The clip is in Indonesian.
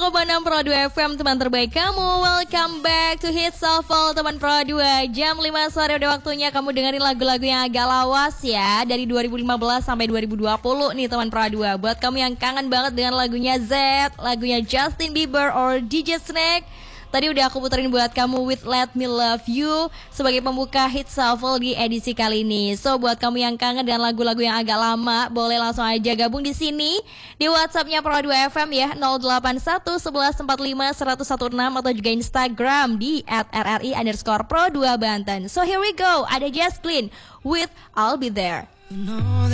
102,6 Pro 2 FM, teman terbaik kamu. Welcome back to Hits Shuffle, teman Pro 2. Jam 5 sore udah waktunya kamu dengerin lagu-lagu yang agak lawas ya. Dari 2015 sampai 2020 nih teman Pro 2. Buat kamu yang kangen banget dengan lagunya Z, lagunya Justin Bieber or DJ Snake, tadi udah aku puterin buat kamu with Let Me Love You sebagai pembuka Hits Shuffle di edisi kali ini. So buat kamu yang kangen dengan lagu-lagu yang agak lama, boleh langsung aja gabung di sini di WhatsApp-nya Pro 2 FM ya, 081 11 45 116 atau juga Instagram di @rri_pro2 Banten. So here we go, ada Jasklin with I'll Be There.